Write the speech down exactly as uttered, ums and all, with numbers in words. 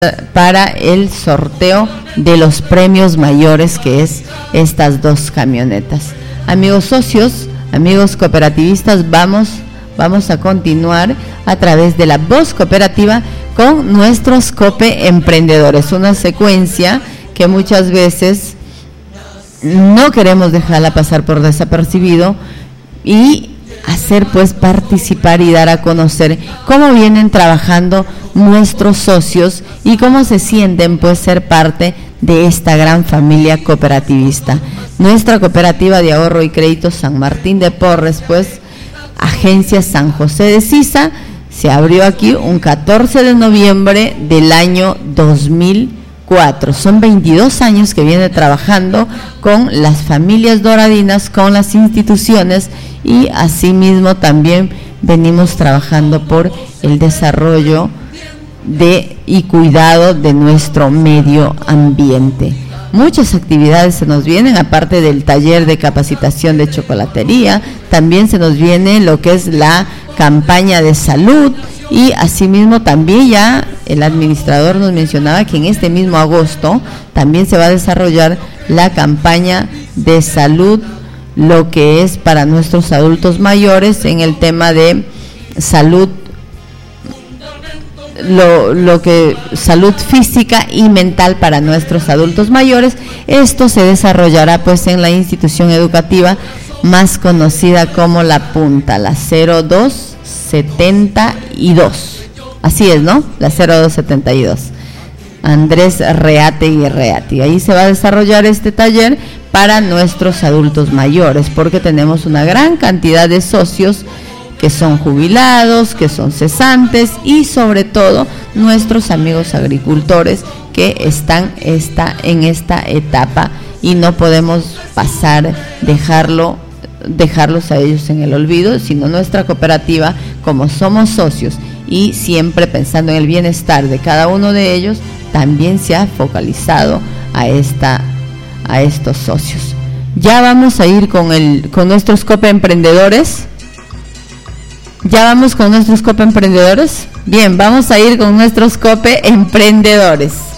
para el sorteo de los premios mayores, que es estas dos camionetas. Amigos socios, amigos cooperativistas, vamos, vamos a continuar a través de la voz cooperativa con nuestros Cope Emprendedores, una secuencia que muchas veces no queremos dejarla pasar por desapercibido y hacer pues participar y dar a conocer cómo vienen trabajando nuestros socios y cómo se sienten pues ser parte de esta gran familia cooperativista. Nuestra cooperativa de ahorro y crédito San Martín de Porres, pues agencia San José de Sisa, se abrió aquí un catorce de noviembre del año dos mil cuatro. Son veintidós años que viene trabajando con las familias doradinas, con las instituciones, y asimismo también venimos trabajando por el desarrollo de y cuidado de nuestro medio ambiente. Muchas actividades se nos vienen, aparte del taller de capacitación de chocolatería, también se nos viene lo que es la campaña de salud, y asimismo también ya el administrador nos mencionaba que en este mismo agosto también se va a desarrollar la campaña de salud, lo que es para nuestros adultos mayores en el tema de salud, lo, lo que salud física y mental para nuestros adultos mayores. Esto se desarrollará pues en la institución educativa más conocida como La Punta, la cero dos setenta y dos. Así es, ¿no? La cero dos setenta y dos. Andrés Reate y Reati. Ahí se va a desarrollar este taller para nuestros adultos mayores, porque tenemos una gran cantidad de socios que son jubilados, que son cesantes, y sobre todo nuestros amigos agricultores que están esta, en esta etapa, y no podemos pasar, dejarlo dejarlos a ellos en el olvido, sino nuestra cooperativa, como somos socios y siempre pensando en el bienestar de cada uno de ellos, también se ha focalizado a esta a estos socios. Ya vamos a ir con el con nuestros Cope Emprendedores. Ya vamos con nuestros Cope Emprendedores. Bien, vamos a ir con nuestros Cope Emprendedores.